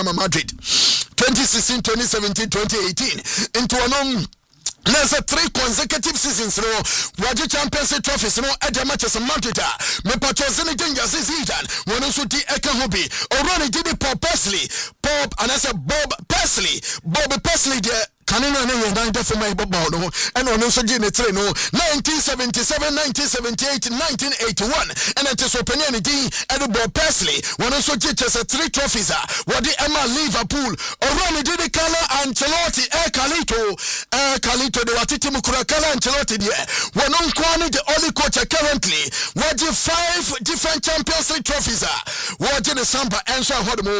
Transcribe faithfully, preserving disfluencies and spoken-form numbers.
ama Madrid twenty sixteen, twenty seventeen, twenty eighteen into one. There's a three consecutive seasons no waje Champions League trophies no at Manchester Madrid me patrozini danger season one also di eka hobi already did Bob Paisley Bob and I said Bob Paisley Bob Paisley there kanina ne yenda for my ball no and on also di ne train no nineteen seventy-seven, nineteen seventy-eight, nineteen eighty-one and it is open any di at Bob Paisley one also did just three trophies what the Emma Liverpool already did the color Ancelotti e Calito e Calito to the Watiti Mukurakala Ancelotti there. One on Kwani, the only coach currently. What the five different Champions League trophies are. What the Samba answer Hodmo.